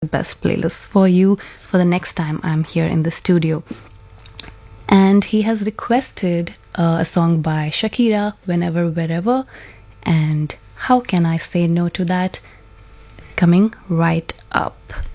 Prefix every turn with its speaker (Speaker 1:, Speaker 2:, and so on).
Speaker 1: best playlists for you for the next time I'm here in the studio. And he has requested a song by Shakira, Whenever, Wherever. And how can I say no to that? Coming right up.